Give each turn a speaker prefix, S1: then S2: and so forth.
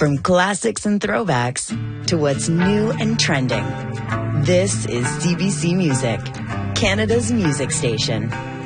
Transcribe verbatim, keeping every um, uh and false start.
S1: From classics and throwbacks to what's new and trending. This is C B C Music, Canada's music station.